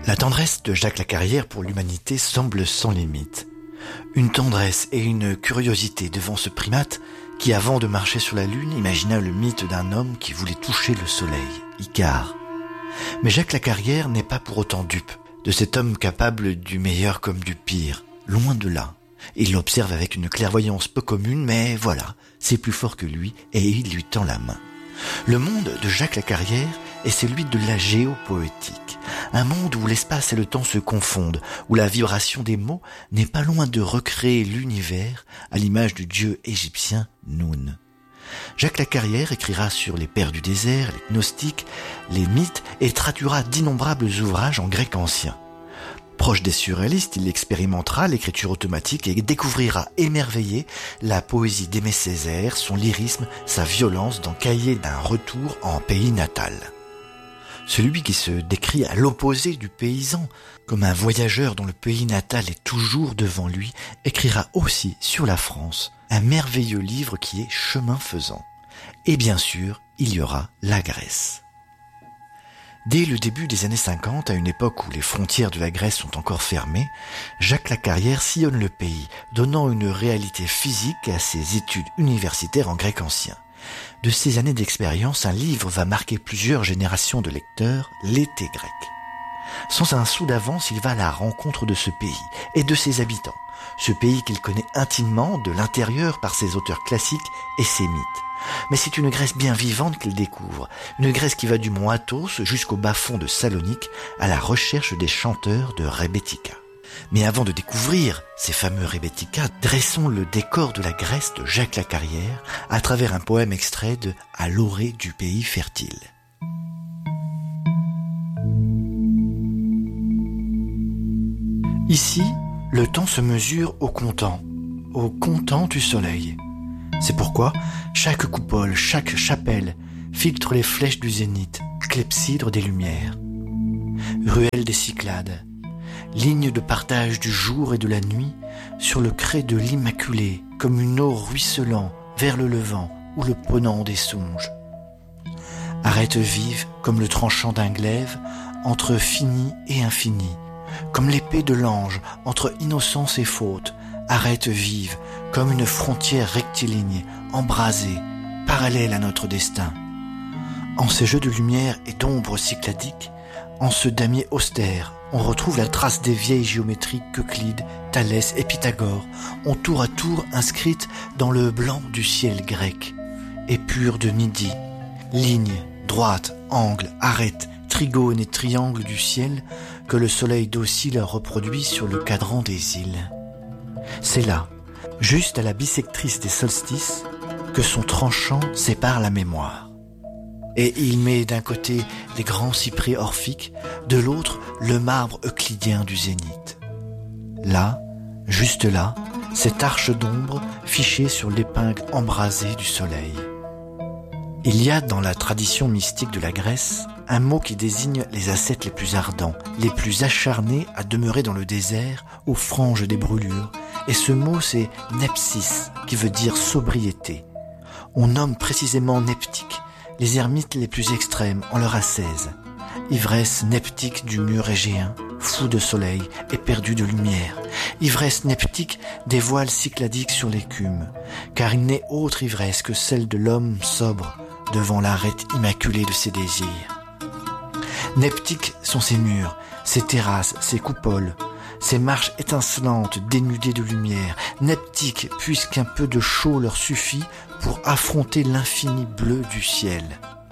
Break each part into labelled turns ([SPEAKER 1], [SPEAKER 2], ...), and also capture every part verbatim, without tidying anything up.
[SPEAKER 1] La tendresse de Jacques Lacarrière pour l'humanité semble sans limite. Une tendresse et une curiosité devant ce primate qui, avant de marcher sur la Lune, imagina le mythe d'un homme qui voulait toucher le soleil, Icare. Mais Jacques Lacarrière n'est pas pour autant dupe de cet homme capable du meilleur comme du pire, loin de là. Il l'observe avec une clairvoyance peu commune, mais voilà, c'est plus fort que lui et il lui tend la main. Le monde de Jacques Lacarrière est celui de la géopoétique, un monde où l'espace et le temps se confondent, où la vibration des mots n'est pas loin de recréer l'univers à l'image du dieu égyptien Noun. Jacques Lacarrière écrira sur les pères du désert, les gnostiques, les mythes et traduira d'innombrables ouvrages en grec ancien. Proche des surréalistes, il expérimentera l'écriture automatique et découvrira émerveillé la poésie d'Aimé Césaire, son lyrisme, sa violence dans Cahiers d'un retour en pays natal. Celui qui se décrit à l'opposé du paysan, comme un voyageur dont le pays natal est toujours devant lui, écrira aussi sur la France un merveilleux livre qui est Chemin faisant. Et bien sûr, il y aura la Grèce. Dès le début des années cinquante, à une époque où les frontières de la Grèce sont encore fermées, Jacques Lacarrière sillonne le pays, donnant une réalité physique à ses études universitaires en grec ancien. De ces années d'expérience, un livre va marquer plusieurs générations de lecteurs, l'été grec. Sans un sou d'avance, il va à la rencontre de ce pays et de ses habitants, ce pays qu'il connaît intimement de l'intérieur par ses auteurs classiques et ses mythes. Mais c'est une Grèce bien vivante qu'il découvre, une Grèce qui va du mont Athos jusqu'au bas-fond de Salonique à la recherche des chanteurs de Rebettika. Mais avant de découvrir ces fameux Rebettika, dressons le décor de la Grèce de Jacques Lacarrière à travers un poème extrait de « À l'orée du pays fertile ». Ici, le temps se mesure au comptant, au comptant du soleil. C'est pourquoi chaque coupole, chaque chapelle filtre les flèches du zénith, clepsydre des lumières. Ruelle des Cyclades, ligne de partage du jour et de la nuit sur le crêt de l'Immaculée, comme une eau ruisselant vers le levant ou le ponant des songes. Arête vive comme le tranchant d'un glaive entre fini et infini, comme l'épée de l'ange entre innocence et faute, arête vive comme une frontière rectiligne, embrasée, parallèle à notre destin. En ces jeux de lumière et d'ombre cycladiques, en ce damier austère, on retrouve la trace des vieilles géométries qu'Euclide, Thalès et Pythagore ont tour à tour inscrites dans le blanc du ciel grec, épure de midi, lignes, droites, angles, arêtes, trigones et triangles du ciel que le soleil docile a reproduit sur le cadran des îles. C'est là, juste à la bissectrice des solstices, que son tranchant sépare la mémoire. Et il met d'un côté les grands cyprès orphiques, de l'autre le marbre euclidien du zénith. Là, juste là, cette arche d'ombre fichée sur l'épingle embrasée du soleil. Il y a dans la tradition mystique de la Grèce un mot qui désigne les ascètes les plus ardents, les plus acharnés à demeurer dans le désert, aux franges des brûlures, et ce mot c'est nepsis, qui veut dire sobriété. On nomme précisément neptique les ermites les plus extrêmes en leur ascèse, ivresse neptique du mur égéen, fou de soleil et perdu de lumière, ivresse neptique des voiles cycladiques sur l'écume, car il n'est autre ivresse que celle de l'homme sobre devant l'arête immaculée de ses désirs. Neptiques sont ces murs, ces terrasses, ces coupoles, ces marches étincelantes dénudées de lumière, neptiques puisqu'un peu de chaud leur suffit pour affronter l'infini bleu du ciel.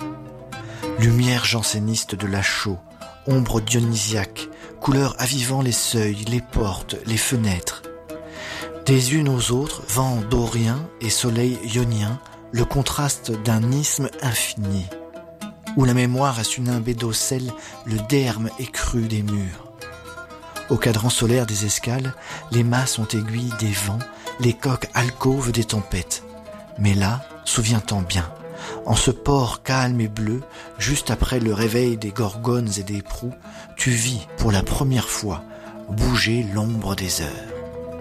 [SPEAKER 1] Lumière janséniste de la chaux, ombre dionysiaque, couleur avivant les seuils, les portes, les fenêtres. Des unes aux autres, vent dorien et soleil ionien, le contraste d'un isthme infini, où la mémoire a su nimber d'ocelles le derme écru des murs. Au cadran solaire des escales, les mâts sont aiguilles des vents, les coques alcôves des tempêtes. Mais là, souviens-t'en bien, en ce port calme et bleu, juste après le réveil des gorgones et des proue, tu vis pour la première fois bouger l'ombre des heures.